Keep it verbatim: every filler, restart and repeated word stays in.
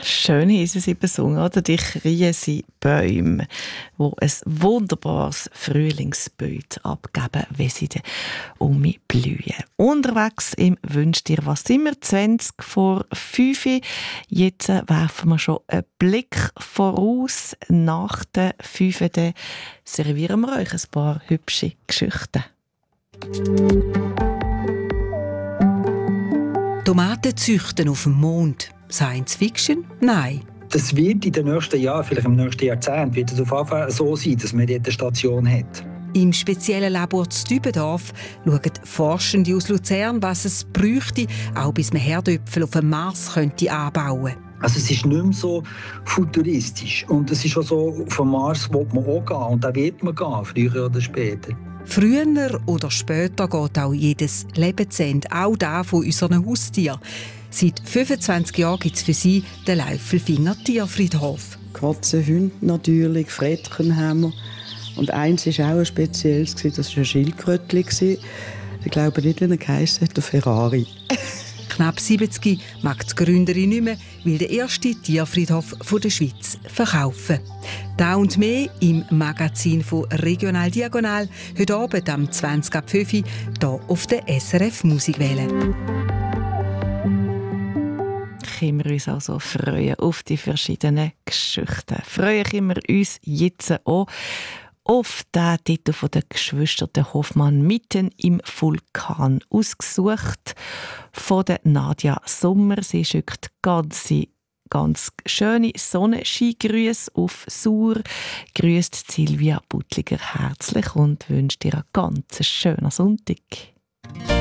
Schön haben sie besungen, oder? Die Kriese Bäume, die ein wunderbares Frühlingsbild abgeben, wie sie dann um mich blühen. Unterwegs im «Wünsch dir was» sind wir zwanzig vor fünf. Jetzt werfen wir schon einen Blick voraus. Nach den fünf servieren wir euch ein paar hübsche Geschichten. Tomaten züchten auf dem Mond. Science Fiction? Nein. Das wird in den nächsten Jahren, vielleicht im nächsten Jahrzehnt, wird es auf jeden Fall so sein, dass man dort eine Station hat. Im speziellen Labor zu Dübendorf schauen Forschende aus Luzern, was es bräuchte, auch bis man Herdöpfel auf dem Mars könnte anbauen könnte. Also es ist nicht mehr so futuristisch. Und es ist auch so, auf den Mars will man auch gehen. Und da wird man gehen, früher oder später. Früher oder später geht auch jedes Lebensende, auch das von unseren Haustieren. Seit fünfundzwanzig Jahren gibt es für sie den Läufelfinger Tierfriedhof. Katzen, Hunde natürlich, Frettchen haben wir. Und eins war auch ein spezielles, das war ein Schildkrötchen. Ich glaube nicht, wie er geheissen hat, der Ferrari. Knapp siebzig mag die Gründerin nicht mehr, will der erste Tierfriedhof der Schweiz verkaufen. Da und mehr im Magazin von Regional Diagonal, heute Abend am zwanzig ab fünf hier auf der S R F Musikwelle. Können wir uns also freuen auf die verschiedenen Geschichten. Freuen können wir uns jetzt auch auf den Titel von der Geschwister Hoffmann «Mitten im Vulkan», ausgesucht von der Nadja Sommer. Sie schickt ganze ganz schöne Sonnenschein-Grüße auf Sur, grüßt Silvia Buttliger herzlich und wünscht dir einen ganz schönen Sonntag.